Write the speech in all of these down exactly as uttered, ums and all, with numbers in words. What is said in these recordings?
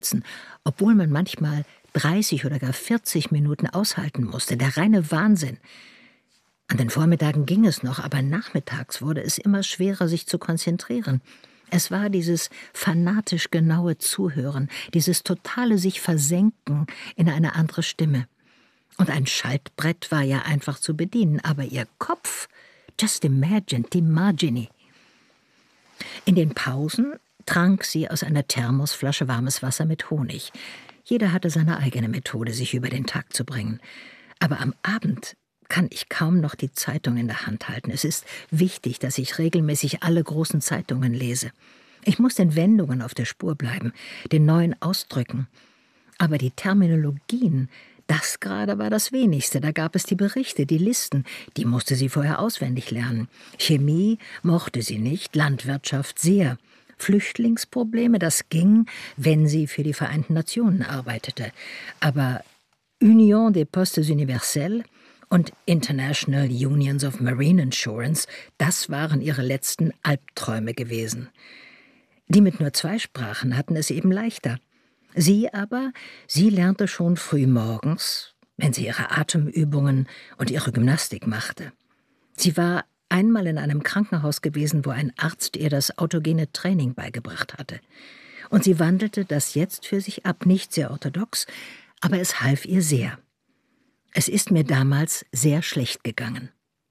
obwohl man manchmal dreißig oder gar vierzig Minuten aushalten musste. Der reine Wahnsinn. An den Vormittagen ging es noch, aber nachmittags wurde es immer schwerer, sich zu konzentrieren. Es war dieses fanatisch genaue Zuhören, dieses totale sich versenken in eine andere Stimme. Und ein Schaltbrett war ja einfach zu bedienen, aber ihr Kopf, just imagine, imagine. In den Pausen trank sie aus einer Thermosflasche warmes Wasser mit Honig. Jeder hatte seine eigene Methode, sich über den Tag zu bringen. Aber am Abend kann ich kaum noch die Zeitung in der Hand halten. Es ist wichtig, dass ich regelmäßig alle großen Zeitungen lese. Ich muss den Wendungen auf der Spur bleiben, den neuen Ausdrücken. Aber die Terminologien, das gerade war das Wenigste. Da gab es die Berichte, die Listen, die musste sie vorher auswendig lernen. Chemie mochte sie nicht, Landwirtschaft sehr. Flüchtlingsprobleme, das ging, wenn sie für die Vereinten Nationen arbeitete. Aber Union des Postes Universels und International Unions of Marine Insurance, das waren ihre letzten Albträume gewesen. Die mit nur zwei Sprachen hatten es eben leichter. Sie aber, sie lernte schon früh morgens, wenn sie ihre Atemübungen und ihre Gymnastik machte. Sie war einmal in einem Krankenhaus gewesen, wo ein Arzt ihr das autogene Training beigebracht hatte. Und sie wandelte das jetzt für sich ab, nicht sehr orthodox, aber es half ihr sehr. Es ist mir damals sehr schlecht gegangen.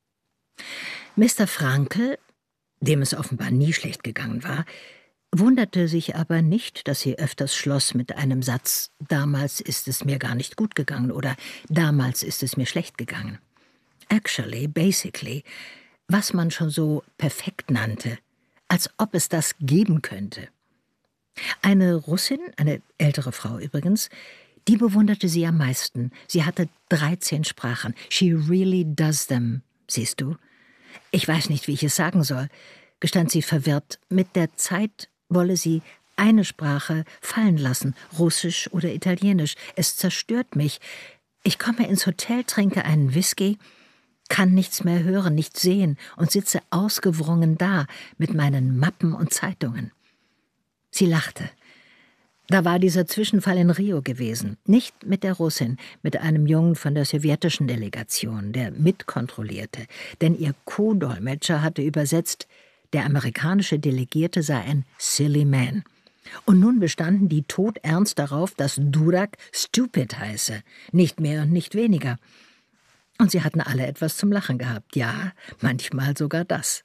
Mister Frankl, dem es offenbar nie schlecht gegangen war, wunderte sich aber nicht, dass sie öfters schloss mit einem Satz, damals ist es mir gar nicht gut gegangen oder damals ist es mir schlecht gegangen. Actually, basically, was man schon so perfekt nannte, als ob es das geben könnte. Eine Russin, eine ältere Frau übrigens, die bewunderte sie am meisten. Sie hatte dreizehn Sprachen. She really does them, siehst du. Ich weiß nicht, wie ich es sagen soll, gestand sie verwirrt. Mit der Zeit wolle sie eine Sprache fallen lassen, Russisch oder Italienisch. Es zerstört mich. Ich komme ins Hotel, trinke einen Whisky, kann nichts mehr hören, nichts sehen und sitze ausgewrungen da mit meinen Mappen und Zeitungen. Sie lachte. Da war dieser Zwischenfall in Rio gewesen, nicht mit der Russin, mit einem Jungen von der sowjetischen Delegation, der mitkontrollierte, denn ihr Co-Dolmetscher hatte übersetzt, der amerikanische Delegierte sei ein silly man. Und nun bestanden die todernst darauf, dass Durak stupid heiße, nicht mehr und nicht weniger. Und sie hatten alle etwas zum Lachen gehabt, ja, manchmal sogar das.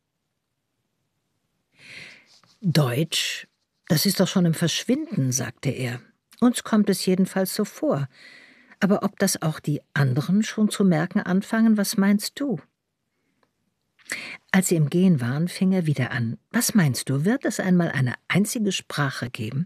Deutsch, das ist doch schon im Verschwinden, sagte er. Uns kommt es jedenfalls so vor. Aber ob das auch die anderen schon zu merken anfangen, was meinst du? Als sie im Gehen waren, fing er wieder an. Was meinst du, wird es einmal eine einzige Sprache geben?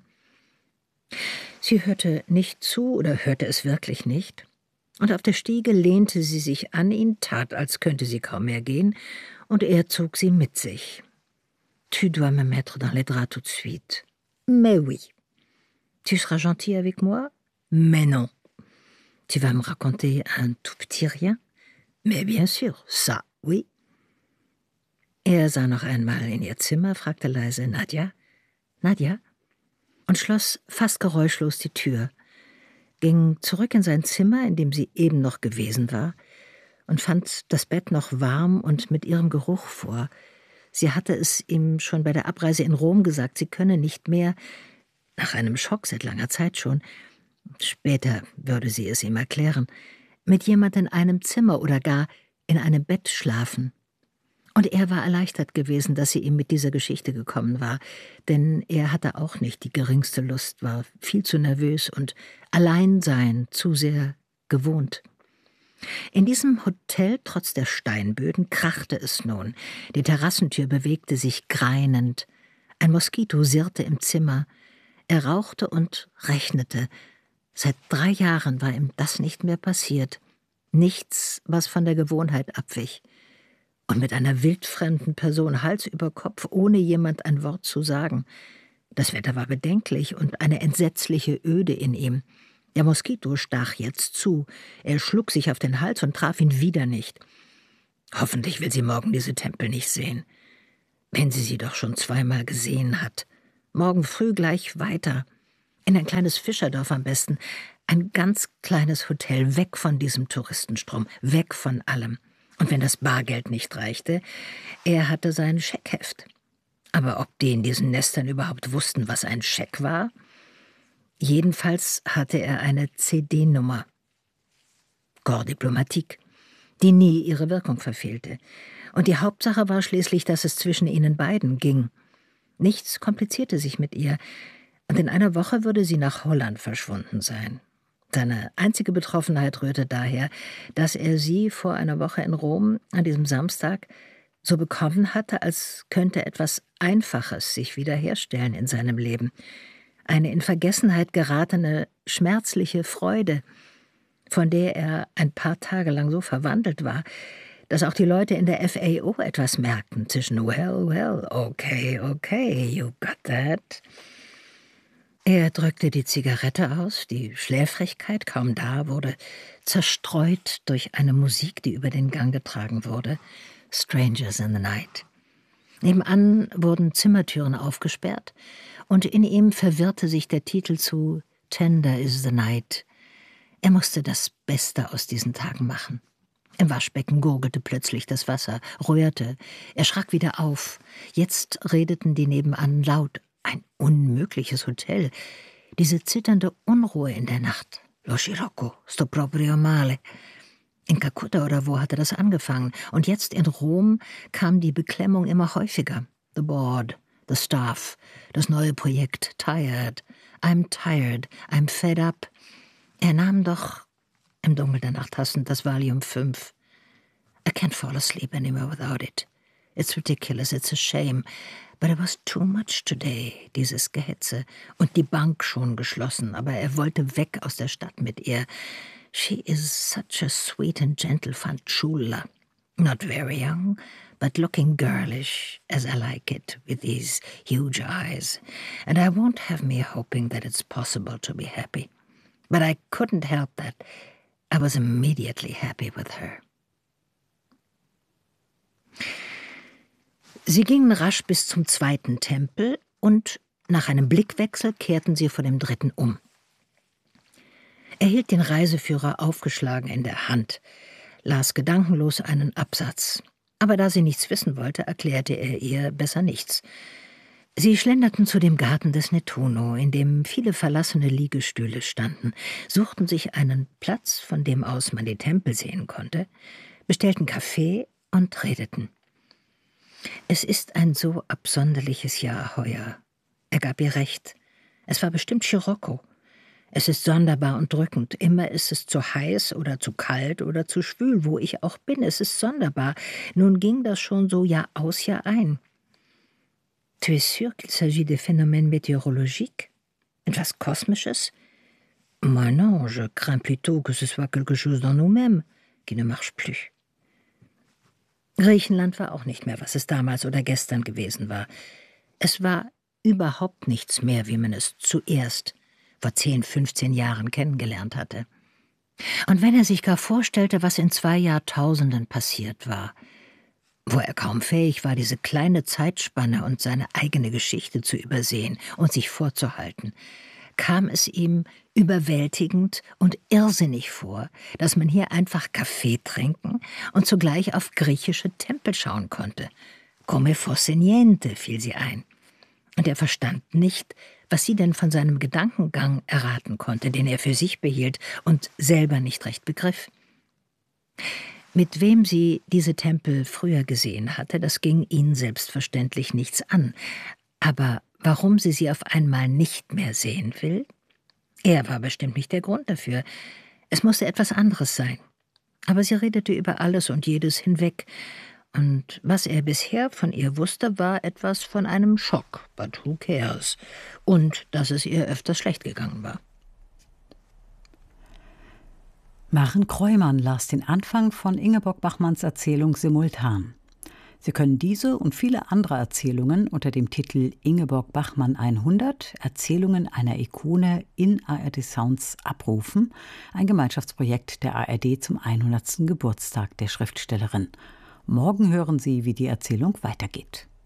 Sie hörte nicht zu oder hörte es wirklich nicht. Und auf der Stiege lehnte sie sich an ihn, tat, als könnte sie kaum mehr gehen, und er zog sie mit sich. Tu dois me mettre dans les draps tout de suite. Mais oui. Tu seras gentil avec moi? Mais non. Tu vas me raconter un tout petit rien? Mais bien sûr, ça, oui. Er sah noch einmal in ihr Zimmer, fragte leise, Nadja? Nadja? Und schloss fast geräuschlos die Tür, ging zurück in sein Zimmer, in dem sie eben noch gewesen war, und fand das Bett noch warm und mit ihrem Geruch vor. Sie hatte es ihm schon bei der Abreise in Rom gesagt, sie könne nicht mehr, nach einem Schock seit langer Zeit schon, später würde sie es ihm erklären, mit jemand in einem Zimmer oder gar in einem Bett schlafen. Und er war erleichtert gewesen, dass sie ihm mit dieser Geschichte gekommen war, denn er hatte auch nicht die geringste Lust, war viel zu nervös und Alleinsein zu sehr gewohnt. In diesem Hotel, trotz der Steinböden, krachte es nun. Die Terrassentür bewegte sich greinend. Ein Moskito sirrte im Zimmer. Er rauchte und rechnete. Seit drei Jahren war ihm das nicht mehr passiert. Nichts, was von der Gewohnheit abwich. Und mit einer wildfremden Person Hals über Kopf, ohne jemand ein Wort zu sagen. Das Wetter war bedenklich und eine entsetzliche Öde in ihm. Der Moskito stach jetzt zu. Er schlug sich auf den Hals und traf ihn wieder nicht. Hoffentlich will sie morgen diese Tempel nicht sehen. Wenn sie sie doch schon zweimal gesehen hat. Morgen früh gleich weiter. In ein kleines Fischerdorf am besten. Ein ganz kleines Hotel, weg von diesem Touristenstrom, weg von allem. Und wenn das Bargeld nicht reichte, er hatte sein Scheckheft. Aber ob die in diesen Nestern überhaupt wussten, was ein Scheck war? Jedenfalls hatte er eine C D-Nummer. Corps Diplomatique, die nie ihre Wirkung verfehlte. Und die Hauptsache war schließlich, dass es zwischen ihnen beiden ging. Nichts komplizierte sich mit ihr, und in einer Woche würde sie nach Holland verschwunden sein. Seine einzige Betroffenheit rührte daher, dass er sie vor einer Woche in Rom an diesem Samstag so bekommen hatte, als könnte etwas Einfaches sich wiederherstellen in seinem Leben. Eine in Vergessenheit geratene, schmerzliche Freude, von der er ein paar Tage lang so verwandelt war, dass auch die Leute in der F A O etwas merkten zwischen well, well, okay, okay, you got that. Er drückte die Zigarette aus, die Schläfrigkeit, kaum da, wurde zerstreut durch eine Musik, die über den Gang getragen wurde. Strangers in the Night. Nebenan wurden Zimmertüren aufgesperrt, und in ihm verwirrte sich der Titel zu Tender is the Night. Er musste das Beste aus diesen Tagen machen. Im Waschbecken gurgelte plötzlich das Wasser, rührte. Er schrak wieder auf. Jetzt redeten die nebenan laut. Ein unmögliches Hotel. Diese zitternde Unruhe in der Nacht. Lo scirocco, sto proprio male. In Kalkutta oder wo hatte das angefangen? Und jetzt in Rom kam die Beklemmung immer häufiger. The board, the staff, das neue Projekt, tired. I'm tired, I'm fed up. Er nahm doch im Dunkel der Nacht hassend das Valium fünf. I can't fall asleep anymore without it. It's ridiculous, it's a shame. But it was too much today, dieses Gehetze. Und die Bank schon geschlossen, aber er wollte weg aus der Stadt mit ihr. She is such a sweet and gentle fanciulla. Not very young, but looking girlish, as I like it, with these huge eyes. And I won't have me hoping that it's possible to be happy. But I couldn't help that. I was immediately happy with her. Sie gingen rasch bis zum zweiten Tempel und nach einem Blickwechsel kehrten sie vor dem dritten um. Er hielt den Reiseführer aufgeschlagen in der Hand, las gedankenlos einen Absatz. Aber da sie nichts wissen wollte, erklärte er ihr besser nichts. Sie schlenderten zu dem Garten des Nettuno, in dem viele verlassene Liegestühle standen, suchten sich einen Platz, von dem aus man die Tempel sehen konnte, bestellten Kaffee und redeten. Es ist ein so absonderliches Jahr heuer. Er gab ihr recht. Es war bestimmt Scirocco. Es ist sonderbar und drückend. Immer ist es zu heiß oder zu kalt oder zu schwül, wo ich auch bin. Es ist sonderbar. Nun ging das schon so Jahr aus, Jahr ein. Tu es sûr qu'il s'agit de phénomènes météorologiques? Etwas Kosmisches? Moi non, je crains plutôt que ce soit quelque chose dans nous-mêmes qui ne marche plus. Griechenland war auch nicht mehr, was es damals oder gestern gewesen war. Es war überhaupt nichts mehr, wie man es zuerst vor zehn, fünfzehn Jahren kennengelernt hatte. Und wenn er sich gar vorstellte, was in zwei Jahrtausenden passiert war, wo er kaum fähig war, diese kleine Zeitspanne und seine eigene Geschichte zu übersehen und sich vorzuhalten, kam es ihm überwältigend und irrsinnig vor, dass man hier einfach Kaffee trinken und zugleich auf griechische Tempel schauen konnte. Come fosse niente, fiel sie ein. Und er verstand nicht, was sie denn von seinem Gedankengang erraten konnte, den er für sich behielt und selber nicht recht begriff. Mit wem sie diese Tempel früher gesehen hatte, das ging ihn selbstverständlich nichts an. Aber warum sie sie auf einmal nicht mehr sehen will? Er war bestimmt nicht der Grund dafür. Es musste etwas anderes sein. Aber sie redete über alles und jedes hinweg. Und was er bisher von ihr wusste, war etwas von einem Schock. But who cares? Und dass es ihr öfters schlecht gegangen war. Maren Kreumann las den Anfang von Ingeborg Bachmanns Erzählung simultan. Sie können diese und viele andere Erzählungen unter dem Titel Ingeborg Bachmann hundert – Erzählungen einer Ikone in A R D Sounds abrufen, ein Gemeinschaftsprojekt der A R D zum hundertsten Geburtstag der Schriftstellerin. Morgen hören Sie, wie die Erzählung weitergeht.